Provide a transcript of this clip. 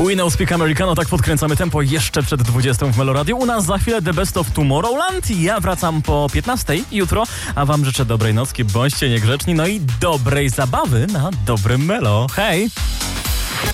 We Know Speak Americano, tak podkręcamy tempo jeszcze przed 20 w Meloradiu. U nas za chwilę The Best of Tomorrowland. Ja wracam po 15 jutro, a wam życzę dobrej nocki, bądźcie niegrzeczni, no i dobrej zabawy na dobrym Melo. Hej!